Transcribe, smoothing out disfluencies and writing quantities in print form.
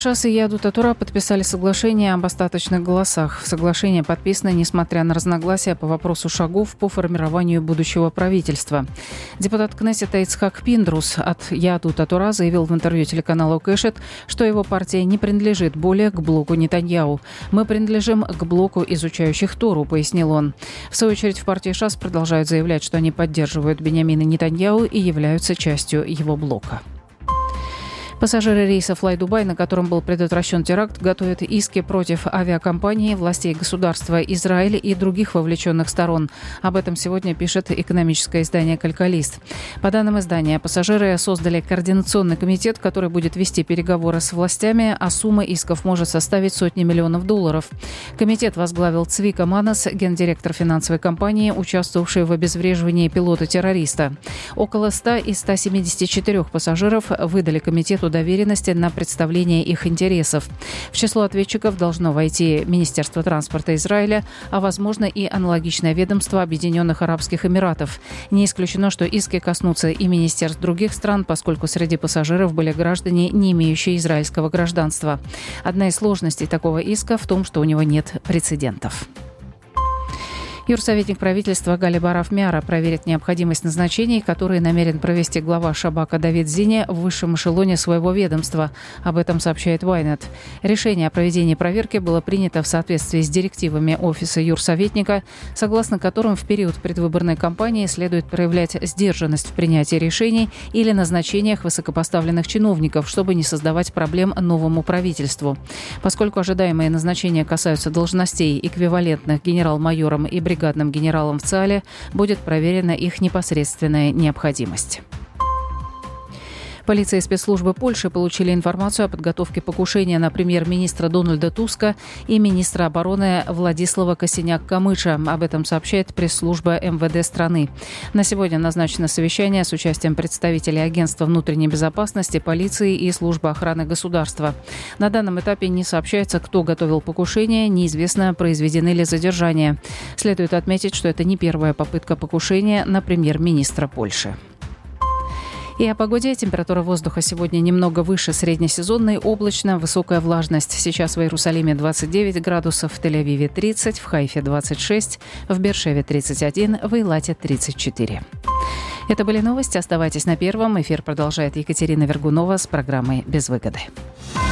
ШАС и Ядут АТОРА подписали соглашение об остаточных голосах. Соглашение подписано, несмотря на разногласия по вопросу шагов по формированию будущего правительства. Депутат Кнессета Ицхак Пиндрус от Ядут АТОРА заявил в интервью телеканалу Кэшет, что его партия не принадлежит более к блоку Нетаньяху. «Мы принадлежим к блоку изучающих Тору», пояснил он. В свою очередь в партии ШАС продолжают заявлять, что они поддерживают Биньямина Нетаньяху и являются частью его блока. Пассажиры рейса Fly Dubai, на котором был предотвращен теракт, готовят иски против авиакомпании, властей государства Израиль и других вовлеченных сторон. Об этом сегодня пишет экономическое издание «Калькалист». По данным издания, пассажиры создали координационный комитет, который будет вести переговоры с властями, а сумма исков может составить сотни миллионов долларов. Комитет возглавил Цвика Манас, гендиректор финансовой компании, участвовавший в обезвреживании пилота-террориста. Около 100 из 174 пассажиров выдали комитету доверенности на представление их интересов. В число ответчиков должно войти Министерство транспорта Израиля, а возможно и аналогичное ведомство Объединенных Арабских Эмиратов. Не исключено, что иски коснутся и министерств других стран, поскольку среди пассажиров были граждане, не имеющие израильского гражданства. Одна из сложностей такого иска в том, что у него нет прецедентов. Юрсоветник правительства Гали Бараф-Миара проверит необходимость назначений, которые намерен провести глава Шабака Давид Зини в высшем эшелоне своего ведомства. Об этом сообщает Ynet. Решение о проведении проверки было принято в соответствии с директивами офиса юрсоветника, согласно которым в период предвыборной кампании следует проявлять сдержанность в принятии решений или назначениях высокопоставленных чиновников, чтобы не создавать проблем новому правительству. Поскольку ожидаемые назначения касаются должностей, эквивалентных генерал-майорам и бригадным генералам в ЦАЛе, будет проверена их непосредственная необходимость. Полиция и спецслужбы Польши получили информацию о подготовке покушения на премьер-министра Дональда Туска и министра обороны Владислава Косиняк-Камыша. Об этом сообщает пресс-служба МВД страны. На сегодня назначено совещание с участием представителей Агентства внутренней безопасности, полиции и службы охраны государства. На данном этапе не сообщается, кто готовил покушение, неизвестно, произведены ли задержания. Следует отметить, что это не первая попытка покушения на премьер-министра Польши. И о погоде. Температура воздуха сегодня немного выше среднесезонной, облачно, высокая влажность. Сейчас в Иерусалиме 29 градусов, в Тель-Авиве 30, в Хайфе 26, в Бершеве 31, в Эйлате 34. Это были новости. Оставайтесь на Первом. Эфир продолжает Екатерина Вергунова с программой «Без выгоды».